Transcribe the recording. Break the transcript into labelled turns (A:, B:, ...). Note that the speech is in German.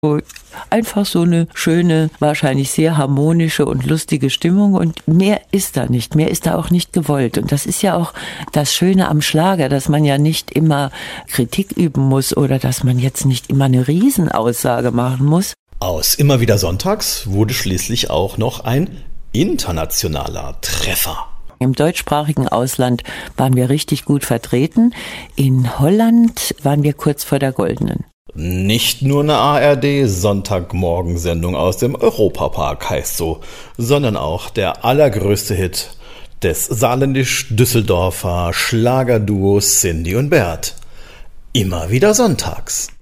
A: Einfach so eine schöne, wahrscheinlich sehr harmonische und lustige Stimmung und mehr ist da nicht, mehr ist da auch nicht gewollt. Und das ist ja auch das Schöne am Schlager, dass man ja nicht immer Kritik üben muss oder dass man jetzt nicht immer eine Riesenaussage machen muss.
B: Aus Immer wieder sonntags wurde schließlich auch noch ein internationaler Treffer.
A: Im deutschsprachigen Ausland waren wir richtig gut vertreten. In Holland waren wir kurz vor der Goldenen.
B: Nicht nur eine ARD-Sonntagmorgensendung aus dem Europapark heißt so, sondern auch der allergrößte Hit des saarländisch-Düsseldorfer Schlagerduos Cindy und Bert. Immer wieder sonntags.